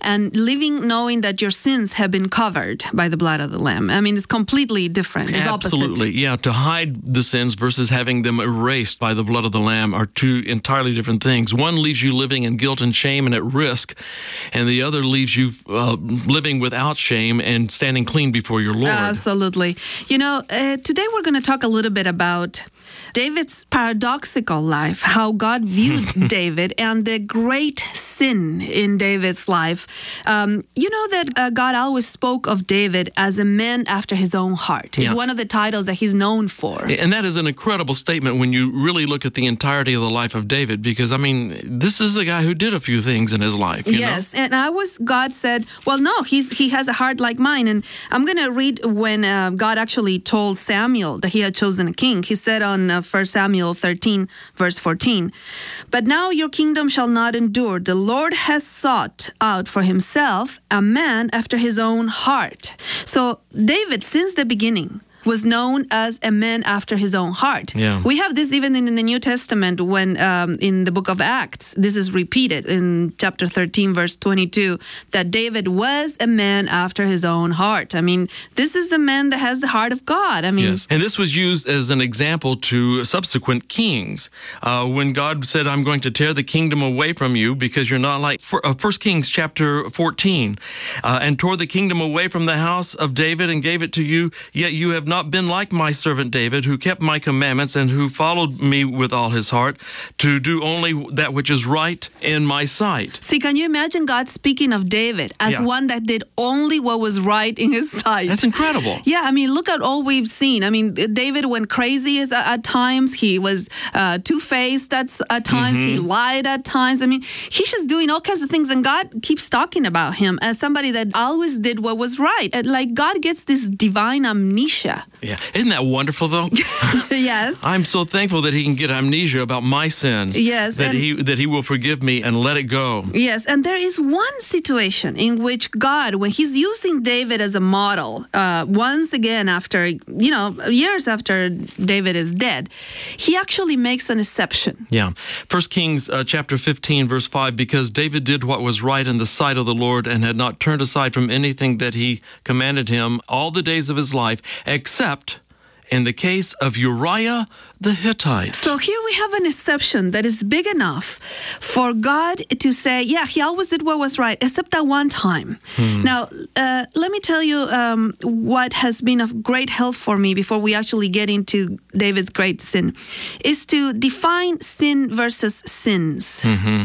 and living knowing that your sins have been covered by the blood of the Lamb. I mean, it's completely different. It's Absolutely. opposite. Yeah, to hide the sins versus having them erased by the blood of the Lamb are two entirely different things. One leaves you living in guilt and shame and at risk, and the other leaves you living without shame and standing clean before your Lord. Absolutely. You know, today we're going to talk a little bit about David's paradoxical life, how God viewed David, and the great sin in David's life. You know that God always spoke of David as a man after his own heart. It's one of the titles that he's known for. And that is an incredible statement when you really look at the entirety of the life of David, because, I mean, this is a guy who did a few things in his life. Yes, and God said, well, no, he has a heart like mine. And I'm going to read when God actually told Samuel that he had chosen a king. He said on 1 Samuel 13, verse 14, "But now your kingdom shall not endure. The Lord has sought out for himself a man after his own heart." So David, since the beginning, was known as a man after his own heart. Yeah. We have this even in the New Testament when in the book of Acts, this is repeated in chapter 13, verse 22, that David was a man after his own heart. I mean, this is a man that has the heart of God. I mean, yes. And this was used as an example to subsequent kings. When God said, "I'm going to tear the kingdom away from you because you're not like..." 1 Kings chapter 14, "and tore the kingdom away from the house of David and gave it to you, yet you have not been like my servant David, who kept my commandments and who followed me with all his heart, to do only that which is right in my sight." See, can you imagine God speaking of David as one that did only what was right in his sight? That's incredible. Yeah, I mean, look at all we've seen. I mean, David went crazy at times. He was two-faced at times. He lied at times. I mean, he's just doing all kinds of things, and God keeps talking about him as somebody that always did what was right. Like, God gets this divine amnesia. Yeah. Isn't that wonderful, though? Yes. I'm so thankful that he can get amnesia about my sins. Yes. That he will forgive me and let it go. Yes. And there is one situation in which God, when he's using David as a model, once again after, years after David is dead, he actually makes an exception. Yeah. 1 Kings chapter 15, verse 5, "Because David did what was right in the sight of the Lord and had not turned aside from anything that he commanded him all the days of his life, except in the case of Uriah the Hittite." So here we have an exception that is big enough for God to say, yeah, he always did what was right, except that one time. Now, let me tell you what has been of great help for me before we actually get into David's great sin, is to define sin versus sins.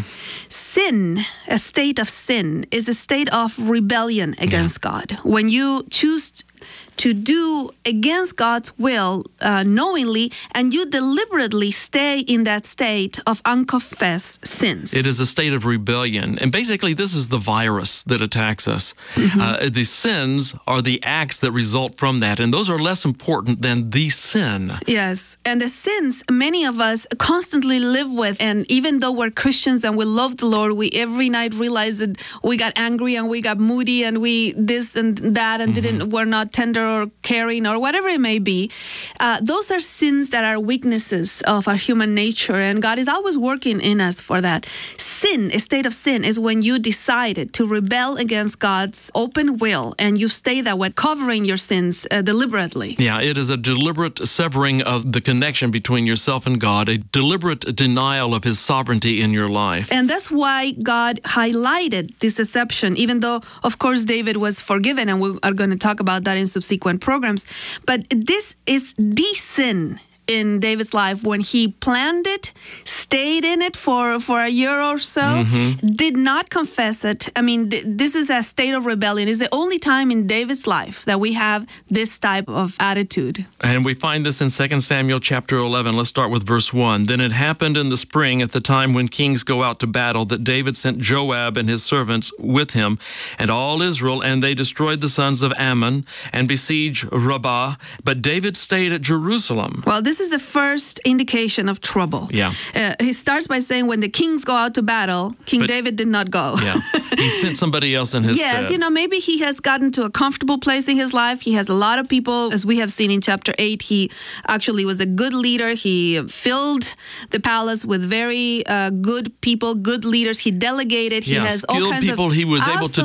Sin, a state of sin, is a state of rebellion against God. When you choose to do against God's will knowingly, and you deliberately stay in that state of unconfessed sins. It is a state of rebellion. And basically, this is the virus that attacks us. The sins are the acts that result from that, and those are less important than the sin. Yes, and the sins many of us constantly live with, and even though we're Christians and we love the Lord, we every night realize that we got angry and we got moody and we this and that and we're not tender or caring or whatever it may be. Those are sins that are weaknesses of our human nature, and God is always working in us for that. Sin, a state of sin, is when you decided to rebel against God's open will and you stay that way, covering your sins deliberately. Yeah, it is a deliberate severing of the connection between yourself and God, a deliberate denial of his sovereignty in your life. And that's why God highlighted this exception, even though, of course, David was forgiven, and we are going to talk about that in subsequent programs. But this is the sin in David's life when he planned it, stayed in it for a year or so, did not confess it. I mean, this is a state of rebellion. It's the only time in David's life that we have this type of attitude. And we find this in 2 Samuel chapter 11. Let's start with verse 1. "Then it happened in the spring, at the time when kings go out to battle, that David sent Joab and his servants with him and all Israel, and they destroyed the sons of Ammon and besieged Rabbah. But David stayed at Jerusalem." Well, this is the first indication of trouble. Yeah. He starts by saying when the kings go out to battle, King David did not go. Yeah. He sent somebody else in his stead. Yes, maybe he has gotten to a comfortable place in his life. He has a lot of people, as we have seen in chapter 8. He actually was a good leader. He filled the palace with very good people, good leaders. He delegated. He has all skilled kinds people of he was able to